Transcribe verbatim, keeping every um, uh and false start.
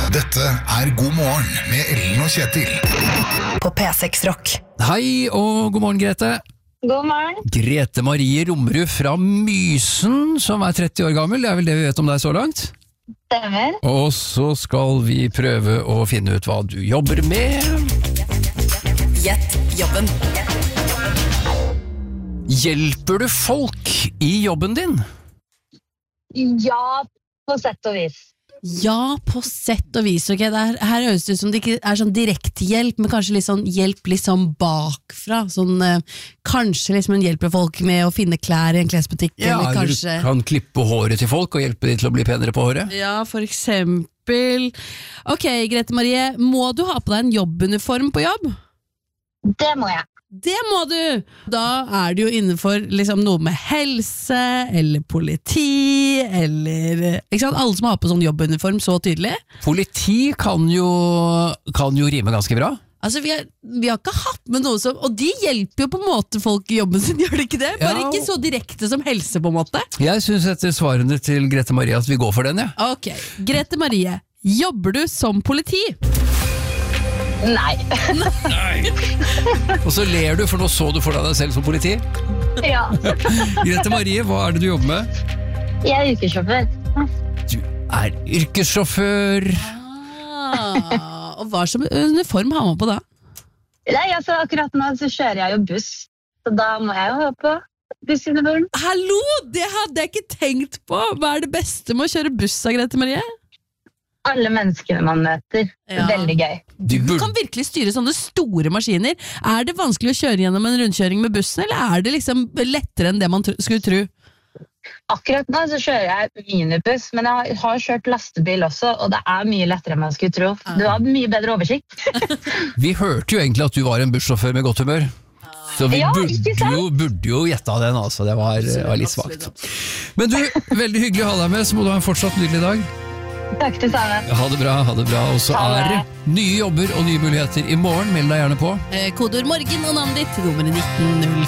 Dette er God morgen med Ellen og Kjetil. På P seks Rock. Hei og god morgen, Grete. God morgen. Grete Marie Romrud fra Mysen, som er tretti år gammel. Det er vel det vi vet om deg så langt? Stemmer. Og så skal vi prøve å finne ut hva du jobber med. Gjett jobben. Hjelper du folk i jobben din? Ja, på sett og vis. Ja, på sett og vis. Okay? Det er, her høres det ut som det ikke er sånn direkte hjelp, men kanskje litt sånn hjelp litt sånn bakfra. Sånn, eh, kanskje liksom en hjelper folk med å finne klær i en klesbutikk. Ja, eller eller kanskje... du kan klippe håret til folk og hjelpe dem til å bli penere på håret. Ja, for eksempel. Ok, Grete Marie, må du ha på deg en jobbuniform på jobb? Det må jeg. Det må du! Da er det jo innenfor liksom noe med helse, eller politi, eller ikke sant? Alle som har på sånn jobbuniform så tydelig. Politi kan jo, kan jo rime ganske bra. Altså, vi har, vi har ikke hatt med noe som, og de hjelper jo på en måte folk i jobben sin, gjør det ikke det? Bare Ja. ikke så direkte som helse på en måte. Jeg synes etter svarene til Grete Marie at vi går for den, ja. Ok, Grete Marie, jobber du som politi? Nei. Og så ler du, for nå så du for deg deg selv som politi. Ja. Grete Marie, hva er det du jobber med? Jeg er yrkessjåfør. Du er yrkessjåfør. Ah, og hva som uniform har man på da? Nei, altså akkurat nå så kjører jeg jo buss, så da må jeg jo ha på bussuniform. Hallo, det hadde jeg ikke tenkt på! Hva er det beste med å kjøre buss, Grete Marie? Alle menneskene man møter. Ja. Veldig gøy. Du Du burde... kan virkelig styre sånne store maskiner. Er det vanskelig å kjøre gjennom en rundkjøring med bussen, eller er det liksom lettere enn det man tr- skulle tro? Akkurat nå så kjører jeg minibuss, men jeg har, har kjørt lastebil også, og det er mye lettere enn man skulle tro. Du har mye bedre oversikt. Vi hørte jo egentlig at du var en bussjåfør med godt humør. Så vi Ja, burde ikke sant? jo, burde jo gjette den, altså. Det var, var litt svagt. Men du, veldig hyggelig å ha deg med, så må du ha en fortsatt nydelig dag. Takk til sammen. Ha det bra, ha det bra. Og så Ha det. er det nye jobber og nye muligheter i morgen. Meld deg gjerne på. Eh, Kodord morgen og navnet ditt, nummer nitten null